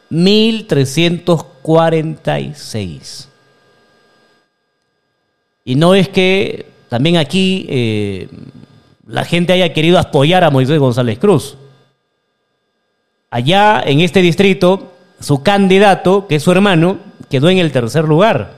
1.346. Y no es que también aquí la gente haya querido apoyar a Moisés González Cruz. Allá en este distrito, su candidato, que es su hermano, quedó en el tercer lugar.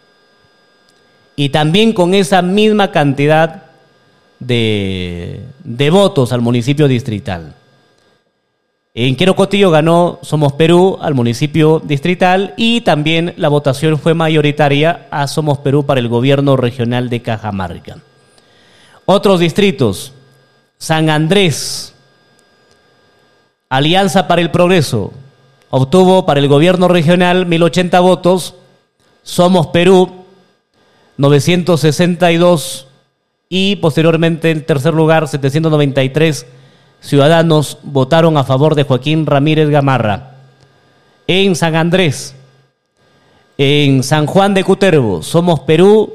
Y también con esa misma cantidad de votos al municipio distrital. En Quero Cotillo ganó Somos Perú al municipio distrital y también la votación fue mayoritaria a Somos Perú para el gobierno regional de Cajamarca. Otros distritos: San Andrés, Alianza para el Progreso, obtuvo para el gobierno regional 1.080 votos, Somos Perú 962 y posteriormente en tercer lugar 793 ciudadanos votaron a favor de Joaquín Ramírez Gamarra. En San Andrés, en San Juan de Cutervo, Somos Perú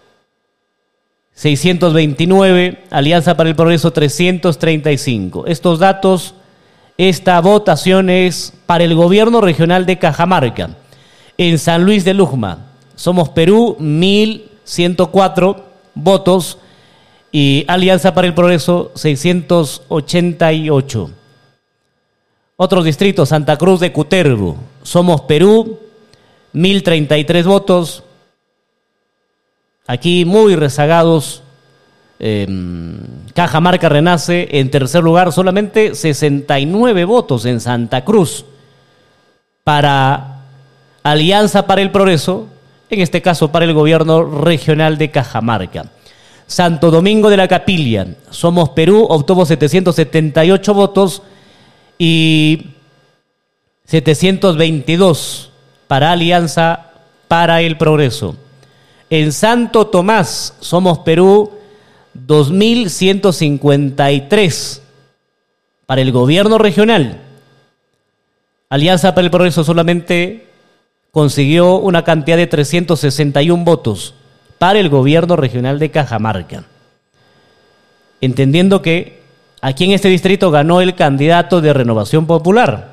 629, Alianza para el Progreso 335. Estos datos, esta votación es para el gobierno regional de Cajamarca. En San Luis de Lujma, Somos Perú 1.104 votos y Alianza para el Progreso 688. Otros distritos: Santa Cruz de Cutervo, Somos Perú 1.033 votos. Aquí muy rezagados, Cajamarca Renace en tercer lugar, solamente 69 votos en Santa Cruz para Alianza para el Progreso, en este caso para el gobierno regional de Cajamarca. Santo Domingo de la Capilla, Somos Perú obtuvo 778 votos y 722 para Alianza para el Progreso. En Santo Tomás, Somos Perú 2.153 para el gobierno regional. Alianza para el Progreso solamente consiguió una cantidad de 361 votos para el gobierno regional de Cajamarca. Entendiendo que aquí en este distrito ganó el candidato de Renovación Popular.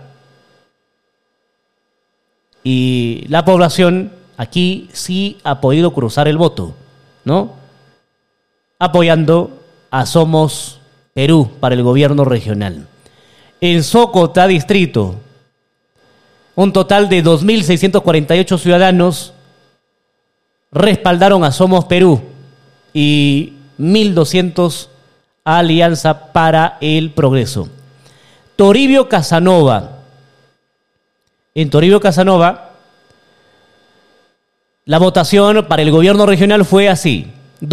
Y la población aquí sí ha podido cruzar el voto, ¿no? Apoyando a Somos Perú para el gobierno regional. En Sócota distrito, un total de 2.648 ciudadanos respaldaron a Somos Perú y 1.200 a Alianza para el Progreso. Toribio Casanova. En Toribio Casanova, la votación para el gobierno regional fue así: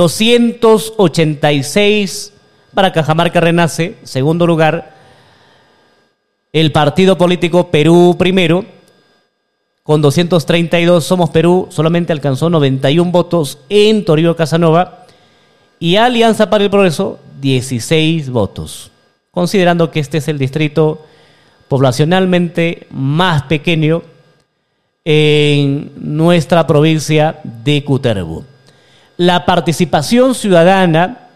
286 para Cajamarca Renace, segundo lugar. El partido político Perú Primero, con 232, Somos Perú solamente alcanzó 91 votos en Toribio Casanova, y Alianza para el Progreso 16 votos, considerando que este es el distrito poblacionalmente más pequeño en nuestra provincia de Cutervo. La participación ciudadana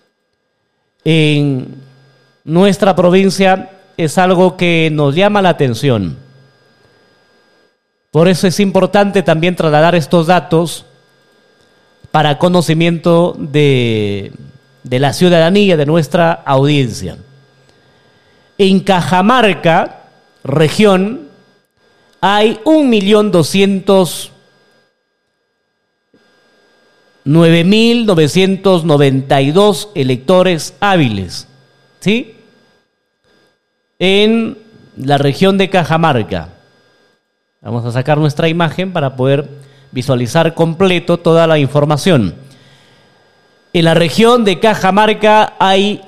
en nuestra provincia es algo que nos llama la atención. Por eso es importante también trasladar estos datos para conocimiento de la ciudadanía, de nuestra audiencia. En Cajamarca, región, hay 1.209.992 electores hábiles, ¿sí? En la región de Cajamarca. Vamos a sacar nuestra imagen para poder visualizar completo toda la información. En la región de Cajamarca hay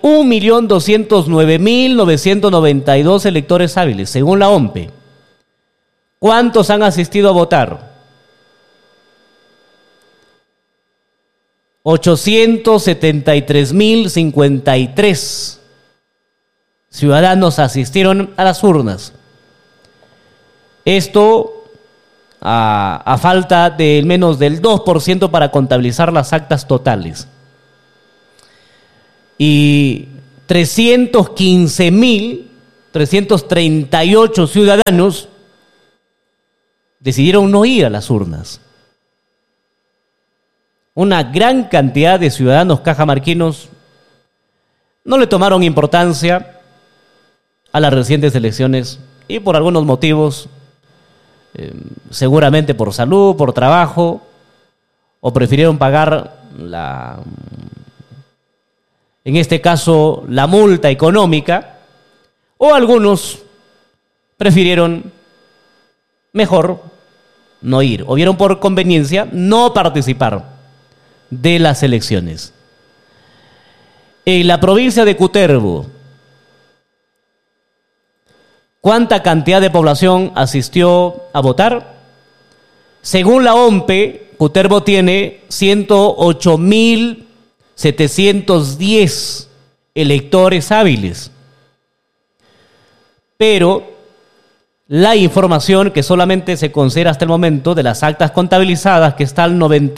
1.209.992 electores hábiles, según la OMPE. ¿Cuántos han asistido a votar? 873.053 ciudadanos asistieron a las urnas. Esto a falta del menos del 2% para contabilizar las actas totales. Y 315.338 ciudadanos decidieron no ir a las urnas. Una gran cantidad de ciudadanos cajamarquinos no le tomaron importancia a las recientes elecciones y por algunos motivos, seguramente por salud, por trabajo, o prefirieron pagar en este caso, la multa económica, o algunos prefirieron mejor no ir, o vieron por conveniencia no participar de las elecciones. En la provincia de Cutervo, ¿cuánta cantidad de población asistió a votar? Según la OMPE, Cutervo tiene 108.710 electores hábiles. Pero la información que solamente se considera hasta el momento de las actas contabilizadas, que está al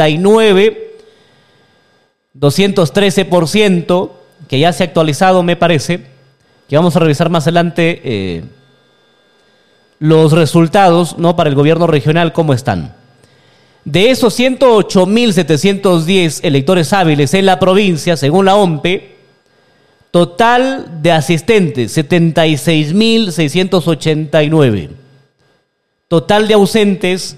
99,213%, que ya se ha actualizado, me parece, que vamos a revisar más adelante los resultados, ¿no?, para el gobierno regional, cómo están. De esos 108.710 electores hábiles en la provincia, según la OMPE, total de asistentes, 76.689. Total de ausentes,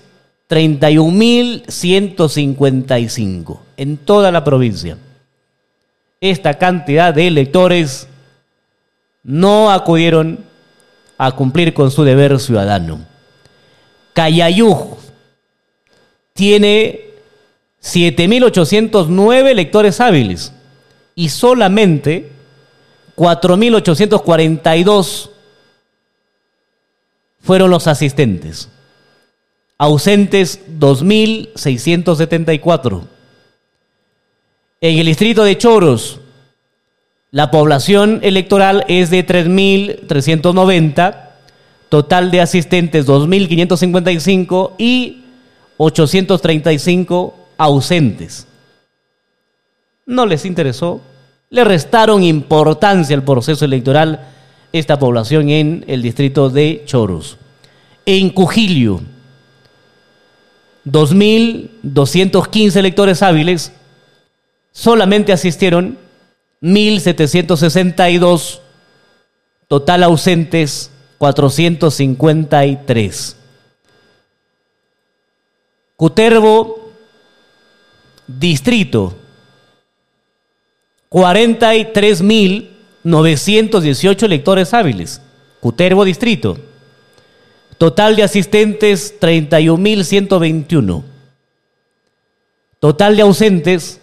31.155 en toda la provincia. Esta cantidad de electores no acudieron a cumplir con su deber ciudadano. Cayayú tiene 7.809 electores hábiles y solamente 4.842 fueron los asistentes. Ausentes 2.674. En el distrito de Choros, la población electoral es de 3.390, total de asistentes 2.555 y 835 ausentes. No les interesó, le restaron importancia al proceso electoral esta población en el distrito de Choros. En Cujillo, 2.215 electores hábiles, solamente asistieron 1.762, total ausentes 453. Cutervo, distrito, 43.918 electores hábiles. Cutervo, distrito. Total de asistentes, 31.121. Total de ausentes,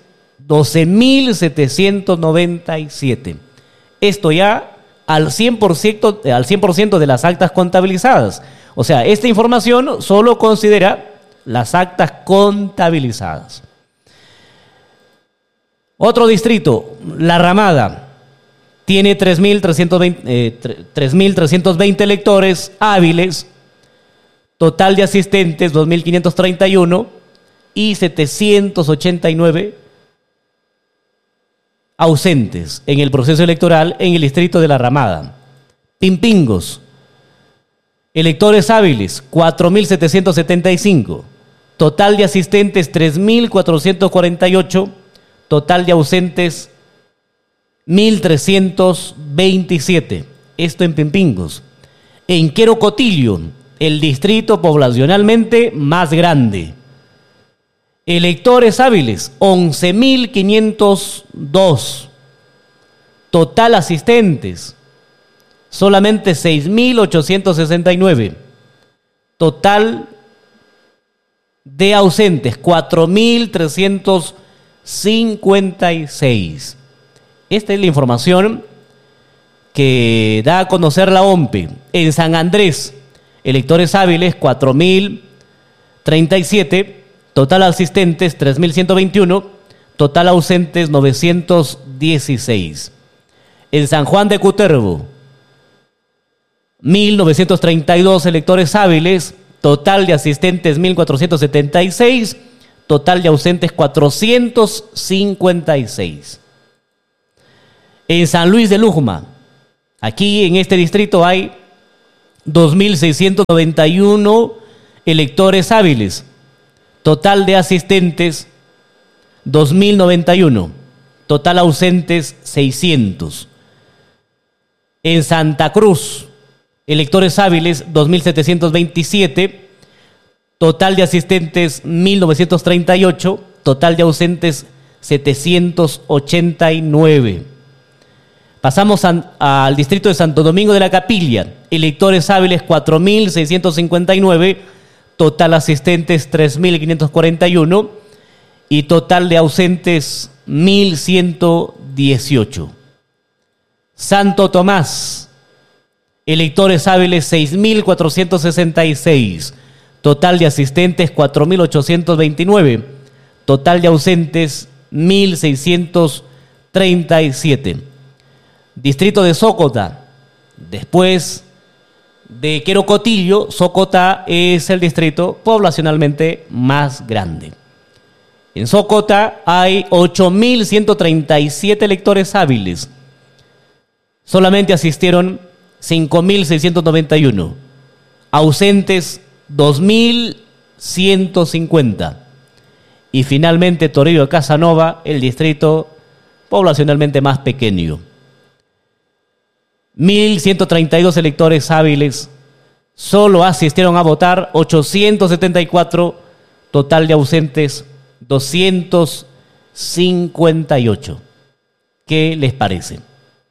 12.797. Esto ya al 100% de las actas contabilizadas. O sea, esta información solo considera las actas contabilizadas. Otro distrito, La Ramada, tiene 3.320 electores hábiles, total de asistentes 2.531 y 789 ausentes en el proceso electoral en el distrito de La Ramada. Pimpingos, electores hábiles 4.775, total de asistentes 3.448, total de ausentes 1.327. Esto en Pimpingos. En Querocotillo, el distrito poblacionalmente más grande. Electores hábiles, 11.502. Total asistentes, solamente 6.869. Total de ausentes, 4.356. Esta es la información que da a conocer la OMPE. En San Andrés, electores hábiles, 4.037. Total asistentes, 3.121. Total ausentes, 916. En San Juan de Cutervo, 1.932 electores hábiles. Total de asistentes, 1.476. Total de ausentes, 456. En San Luis de Lujma, aquí en este distrito hay 2.691 electores hábiles. Total de asistentes, 2.091. Total ausentes, 600. En Santa Cruz, electores hábiles, 2.727. Total de asistentes, 1.938. Total de ausentes, 789. Pasamos al distrito de Santo Domingo de la Capilla. Electores hábiles, 4.659. Total asistentes, 3.541. Y total de ausentes, 1.118. Santo Tomás. Electores hábiles, 6.466. Total de asistentes, 4.829. Total de ausentes, 1.637. Distrito de Sócota. Después de Querocotillo, Sócota es el distrito poblacionalmente más grande. En Sócota hay 8.137 electores hábiles. Solamente asistieron 5.691. Ausentes 2.150. Y finalmente Toribio Casanova, el distrito poblacionalmente más pequeño. 1.132 electores hábiles, solo asistieron a votar 874, total de ausentes 258. ¿Qué les parece?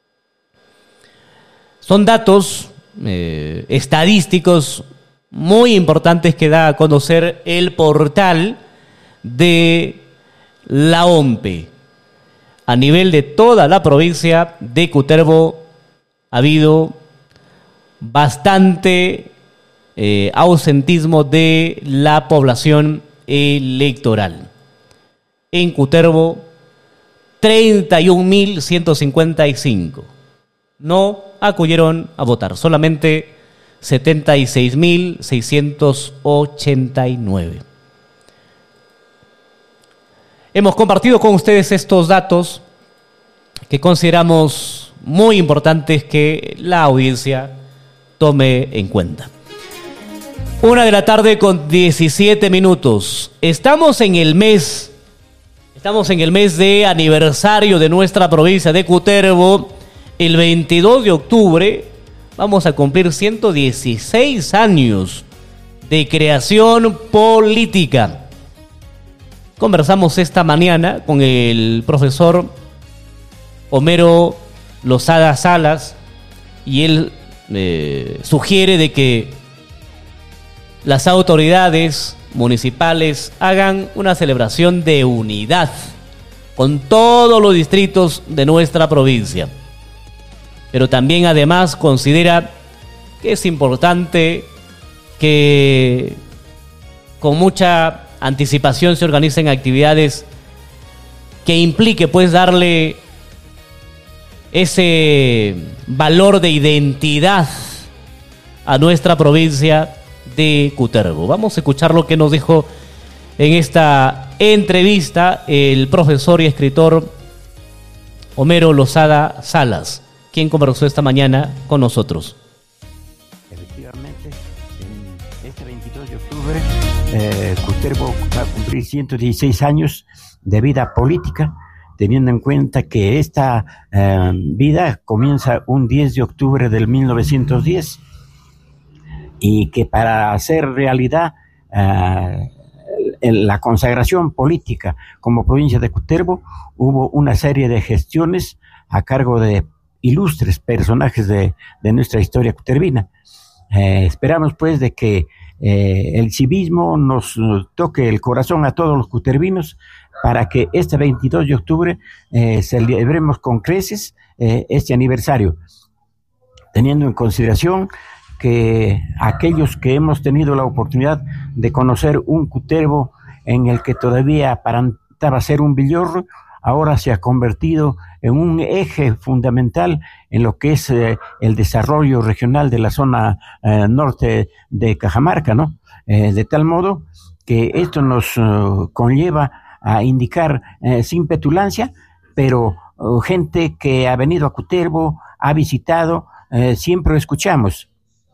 Son datos estadísticos muy importantes que da a conocer el portal de la OMPE. A nivel de toda la provincia de Cutervo ha habido bastante ausentismo de la población electoral. En Cutervo, 31.155 no acudieron a votar, solamente 76.689. Hemos compartido con ustedes estos datos que consideramos muy importantes que la audiencia tome en cuenta. 1:00 con 17 minutos. Estamos en el mes de aniversario de nuestra provincia de Cutervo. El 22 de octubre vamos a cumplir 116 años de creación política. Conversamos esta mañana con el profesor Homero Lozada Salas y él sugiere de que las autoridades municipales hagan una celebración de unidad con todos los distritos de nuestra provincia. Pero también además considera que es importante que con mucha anticipación se organicen actividades que implique pues darle ese valor de identidad a nuestra provincia de Cutervo. Vamos a escuchar lo que nos dijo en esta entrevista el profesor y escritor Homero Lozada Salas, quien conversó esta mañana con nosotros. Efectivamente, en este 22 de octubre, Cutervo va a cumplir 116 años de vida política, teniendo en cuenta que esta vida comienza un 10 de octubre del 1910 y que para hacer realidad la consagración política como provincia de Cutervo hubo una serie de gestiones a cargo de ilustres personajes de nuestra historia cutervina. Esperamos pues de que el civismo nos toque el corazón a todos los cutervinos para que este 22 de octubre celebremos con creces este aniversario, teniendo en consideración que aquellos que hemos tenido la oportunidad de conocer un Cutervo en el que todavía aparentaba ser un villorro, ahora se ha convertido en un eje fundamental en lo que es el desarrollo regional de la zona norte de Cajamarca, ¿no? De tal modo que esto nos conlleva a indicar sin petulancia, pero gente que ha venido a Cutervo, ha visitado, siempre lo escuchamos.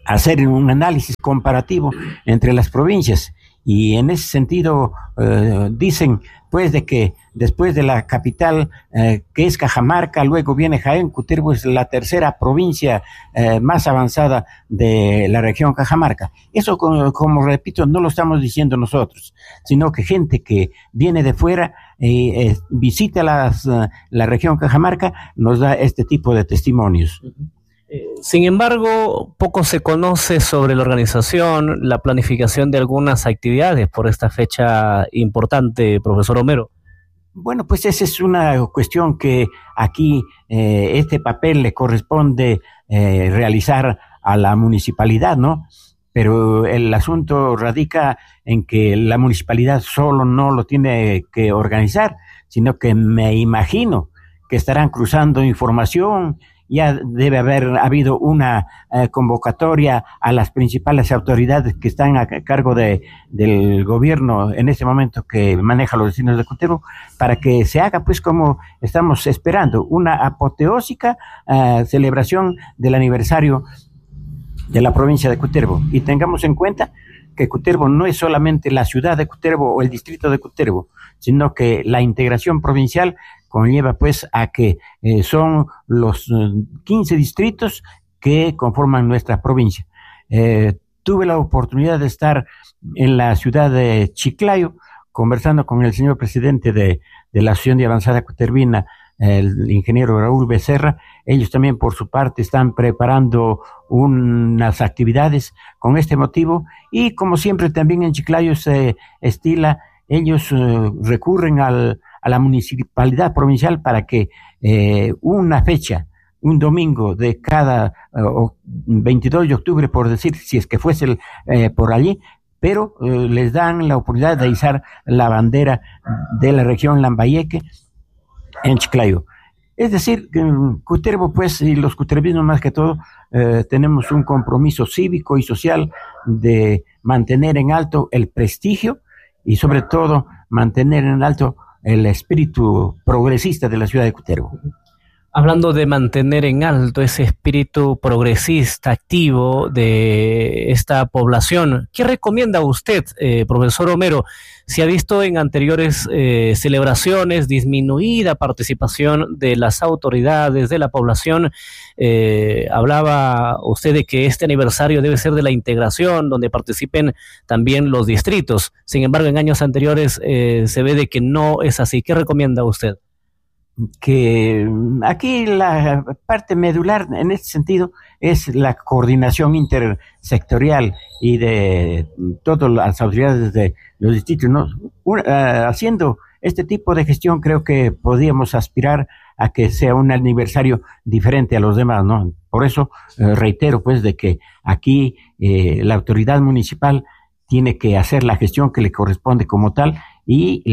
hacer un análisis comparativo entre las provincias y en ese sentido dicen pues de que después de la capital que es Cajamarca, luego viene Jaén. Cutervo es la tercera provincia más avanzada de la región Cajamarca. Eso, como repito, no lo estamos diciendo nosotros, sino que gente que viene de fuera visita la región Cajamarca, nos da este tipo de testimonios. Sin embargo, poco se conoce sobre la organización, la planificación de algunas actividades por esta fecha importante, profesor Homero. Bueno, pues esa es una cuestión que aquí este papel le corresponde realizar a la municipalidad, ¿no? Pero el asunto radica en que la municipalidad solo no lo tiene que organizar, sino que me imagino que estarán cruzando información. Ya debe haber habido una convocatoria a las principales autoridades que están a cargo del gobierno en este momento que maneja los destinos de Cutervo, para que se haga, pues, como estamos esperando, una apoteósica celebración del aniversario de la provincia de Cutervo. Y tengamos en cuenta que Cutervo no es solamente la ciudad de Cutervo o el distrito de Cutervo, sino que la integración provincial conlleva pues a que son los 15 distritos que conforman nuestra provincia. Tuve la oportunidad de estar en la ciudad de Chiclayo conversando con el señor presidente de la Asociación de Avanzada Cutervina, el ingeniero Raúl Becerra. Ellos también por su parte están preparando unas actividades con este motivo y como siempre también en Chiclayo se estila, ellos recurren a la municipalidad provincial para que una fecha, un domingo de cada 22 de octubre, por decir, si es que fuese por allí, pero les dan la oportunidad de izar la bandera de la región Lambayeque en Chiclayo. Es decir, Cutervo, pues, y los cutervinos más que todo, tenemos un compromiso cívico y social de mantener en alto el prestigio y sobre todo mantener en alto el espíritu progresista de la ciudad de Cutervo. Hablando de mantener en alto ese espíritu progresista activo de esta población, ¿qué recomienda usted, profesor Homero? Se ha visto en anteriores celebraciones disminuida participación de las autoridades, de la población. Hablaba usted de que este aniversario debe ser de la integración, donde participen también los distritos. Sin embargo, en años anteriores se ve de que no es así. ¿Qué recomienda usted? Que aquí la parte medular en este sentido es la coordinación intersectorial y de todas las autoridades de los distritos, ¿no? Haciendo este tipo de gestión creo que podríamos aspirar a que sea un aniversario diferente a los demás, ¿no? Por eso reitero pues de que aquí la autoridad municipal tiene que hacer la gestión que le corresponde como tal y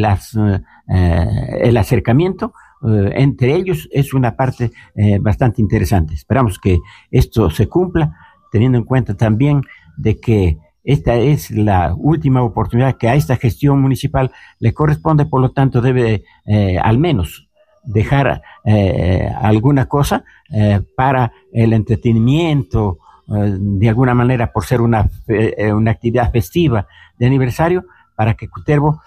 el acercamiento entre ellos es una parte bastante interesante. Esperamos que esto se cumpla, teniendo en cuenta también de que esta es la última oportunidad que a esta gestión municipal le corresponde, por lo tanto debe al menos dejar alguna cosa para el entretenimiento, de alguna manera por ser una actividad festiva de aniversario, para que Cutervo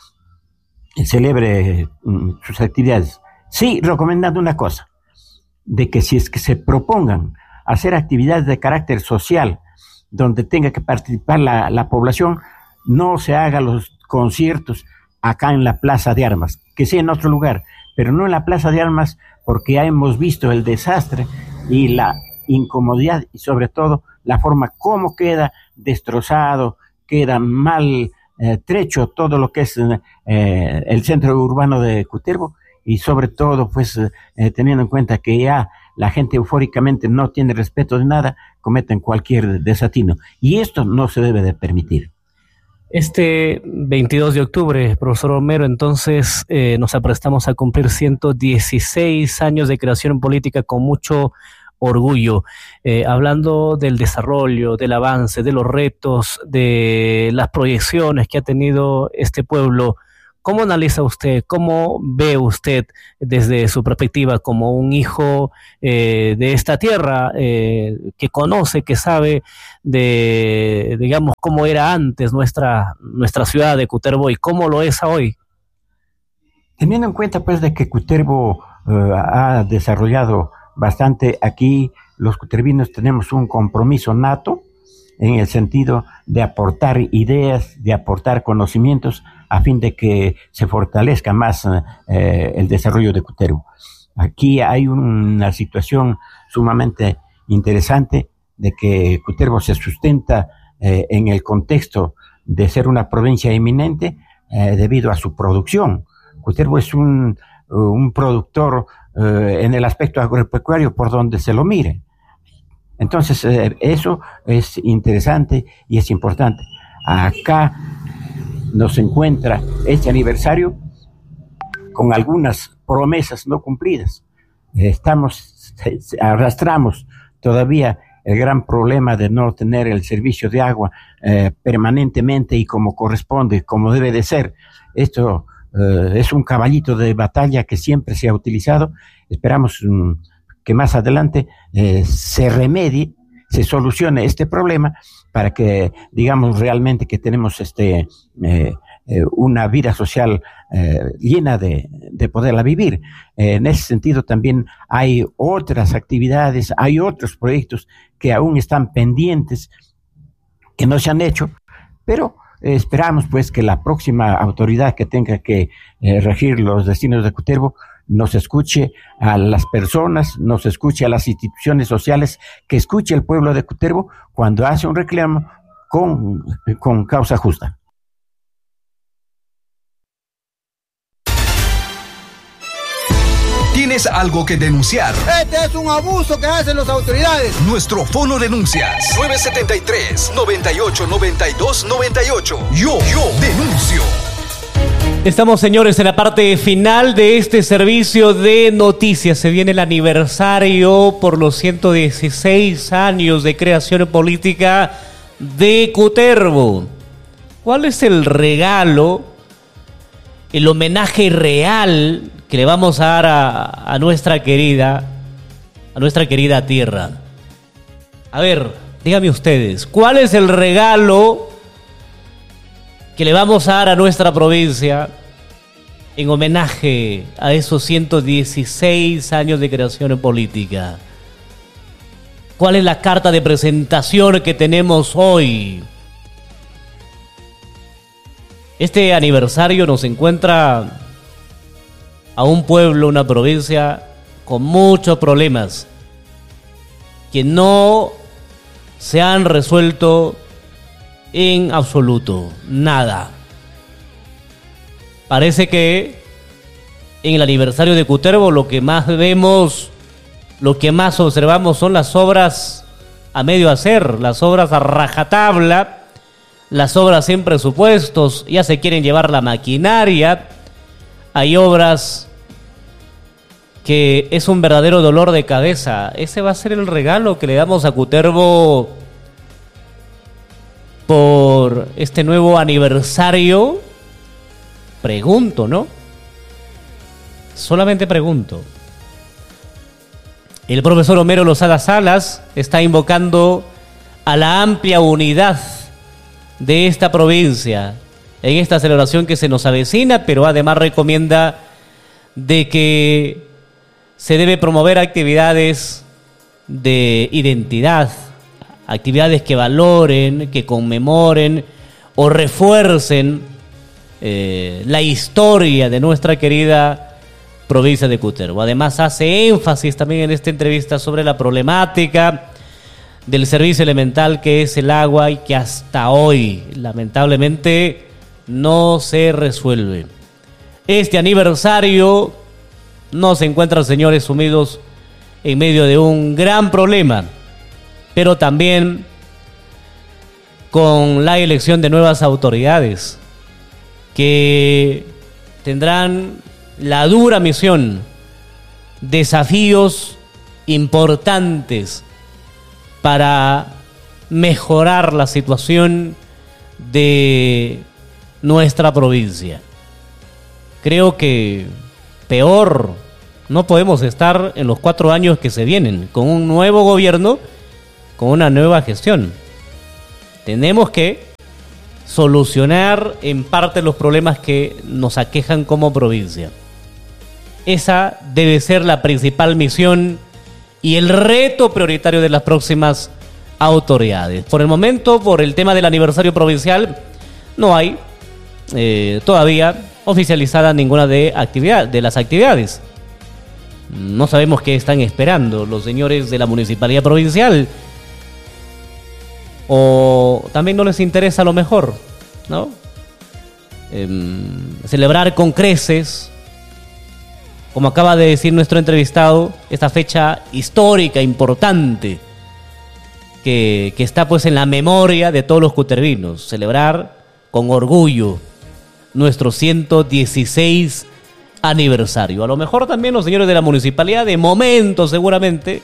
celebre sus actividades. Sí, recomendando una cosa, de que si es que se propongan hacer actividades de carácter social, donde tenga que participar la población, no se hagan los conciertos acá en la Plaza de Armas, que sea en otro lugar, pero no en la Plaza de Armas, porque ya hemos visto el desastre y la incomodidad y sobre todo la forma como queda destrozado, queda mal trecho todo lo que es el centro urbano de Cutervo. Y sobre todo, pues, teniendo en cuenta que ya la gente eufóricamente no tiene respeto de nada, cometen cualquier desatino. Y esto no se debe de permitir. Este 22 de octubre, profesor Homero, entonces nos aprestamos a cumplir 116 años de creación política con mucho orgullo, hablando del desarrollo, del avance, de los retos, de las proyecciones que ha tenido este pueblo. ¿Cómo analiza usted, cómo ve usted desde su perspectiva como un hijo de esta tierra que conoce, que sabe de, digamos, cómo era antes nuestra ciudad de Cutervo y cómo lo es hoy? Teniendo en cuenta pues de que Cutervo ha desarrollado bastante, aquí los cutervinos tenemos un compromiso nato en el sentido de aportar ideas, de aportar conocimientos a fin de que se fortalezca más el desarrollo de Cutervo. Aquí hay una situación sumamente interesante de que Cutervo se sustenta en el contexto de ser una provincia eminente debido a su producción. Cutervo es un productor en el aspecto agropecuario por donde se lo mire. Entonces, eso es interesante y es importante. Acá nos encuentra este aniversario con algunas promesas no cumplidas. Arrastramos todavía el gran problema de no tener el servicio de agua permanentemente y como corresponde, como debe de ser. Esto es un caballito de batalla que siempre se ha utilizado. Esperamos que más adelante se remedie, se solucione este problema para que digamos realmente que tenemos una vida social llena de poderla vivir. En ese sentido también hay otras actividades, hay otros proyectos que aún están pendientes, que no se han hecho, pero esperamos pues que la próxima autoridad que tenga que regir los destinos de Cutervo nos escuche a las personas, nos escuche a las instituciones sociales, que escuche al pueblo de Cutervo cuando hace un reclamo con causa justa. ¿Tienes algo que denunciar? Este es un abuso que hacen las autoridades. Nuestro fono denuncias 973-98-92-98. Yo denuncio. Estamos, señores, en la parte final de este servicio de noticias. Se viene el aniversario por los 116 años de creación política de Cutervo. ¿Cuál es el regalo, el homenaje real que le vamos a dar a nuestra querida tierra? A ver, díganme ustedes, ¿cuál es el regalo que le vamos a dar a nuestra provincia en homenaje a esos 116 años de creación política? ¿Cuál es la carta de presentación que tenemos hoy? Este aniversario nos encuentra a un pueblo, una provincia con muchos problemas que no se han resuelto en absoluto, nada. Parece que en el aniversario de Cutervo lo que más vemos, lo que más observamos son las obras a medio hacer, las obras a rajatabla, las obras sin presupuestos, ya se quieren llevar la maquinaria. Hay obras que es un verdadero dolor de cabeza. Ese va a ser el regalo que le damos a Cutervo por este nuevo aniversario. Pregunto, ¿no? Solamente pregunto. El profesor Homero Lozada Salas está invocando a la amplia unidad de esta provincia en esta celebración que se nos avecina, pero además recomienda de que se debe promover actividades de identidad, actividades que valoren, que conmemoren o refuercen la historia de nuestra querida provincia de Cutervo. Además hace énfasis también en esta entrevista sobre la problemática del servicio elemental que es el agua y que hasta hoy lamentablemente no se resuelve. Este aniversario nos encuentra, señores, sumidos en medio de un gran problema, pero también con la elección de nuevas autoridades que tendrán la dura misión, desafíos importantes para mejorar la situación de nuestra provincia. creo que peor no podemos estar en los 4 años que se vienen, con un nuevo gobierno, con una nueva gestión. Tenemos que solucionar en parte los problemas que nos aquejan como provincia. Esa debe ser la principal misión y el reto prioritario de las próximas autoridades. Por el momento, por el tema del aniversario provincial, no hay todavía oficializada ninguna de las actividades. No sabemos qué están esperando los señores de la municipalidad provincial. O también no les interesa lo mejor, ¿no? Celebrar con creces, como acaba de decir nuestro entrevistado, esta fecha histórica, importante, que está pues en la memoria de todos los cutervinos. Celebrar con orgullo nuestro 116 aniversario. A lo mejor también los señores de la municipalidad, de momento seguramente,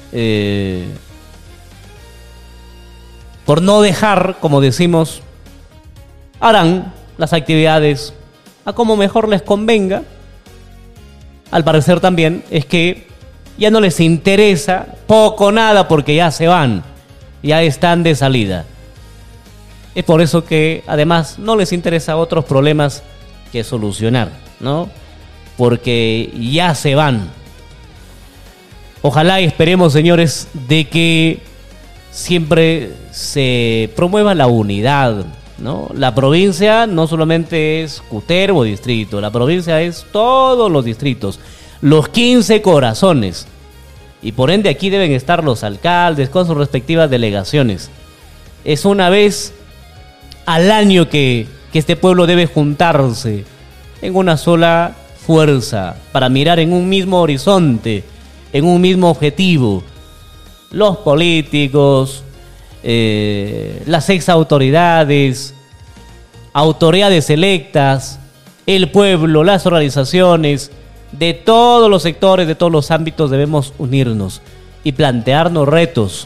por no dejar, como decimos, harán las actividades a como mejor les convenga. Al parecer también es que ya no les interesa poco nada porque ya se van, ya están de salida. Es por eso que además no les interesa otros problemas que solucionar, ¿no? Porque ya se van. Ojalá y esperemos, señores, de que siempre se promueva la unidad, ¿no? La provincia no solamente es Cutervo distrito, la provincia es todos los distritos, los 15 corazones. Y por ende aquí deben estar los alcaldes con sus respectivas delegaciones. Es una vez al año que este pueblo debe juntarse en una sola fuerza para mirar en un mismo horizonte, en un mismo objetivo. Los políticos, las exautoridades, autoridades electas, el pueblo, las organizaciones, de todos los sectores, de todos los ámbitos debemos unirnos y plantearnos retos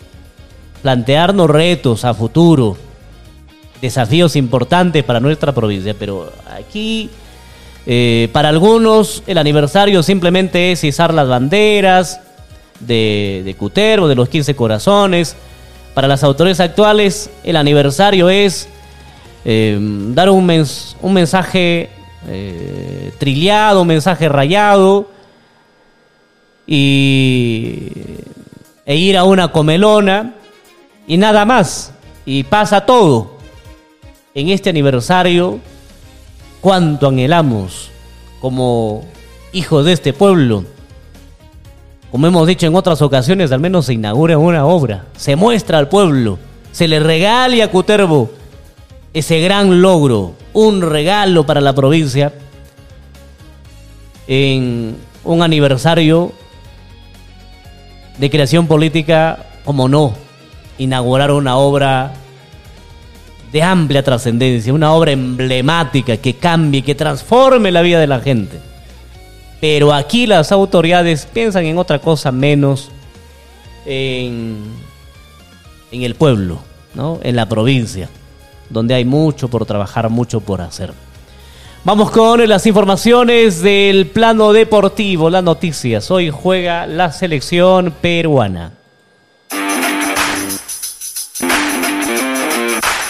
a futuro, desafíos importantes para nuestra provincia. Pero aquí, para algunos, el aniversario simplemente es izar las banderas de Cutervo, de los 15 corazones. Para las autoridades actuales, el aniversario es dar un mensaje trillado, un mensaje rayado e ir a una comelona y nada más. Y pasa todo. En este aniversario, cuánto anhelamos como hijos de este pueblo. Como hemos dicho en otras ocasiones, al menos se inaugura una obra, se muestra al pueblo, se le regale a Cutervo ese gran logro, un regalo para la provincia en un aniversario de creación política, como no, inaugurar una obra de amplia trascendencia, una obra emblemática que cambie, que transforme la vida de la gente. Pero aquí las autoridades piensan en otra cosa menos en el pueblo, ¿no? En la provincia, donde hay mucho por trabajar, mucho por hacer. Vamos con las informaciones del plano deportivo, las noticias. Hoy juega la selección peruana.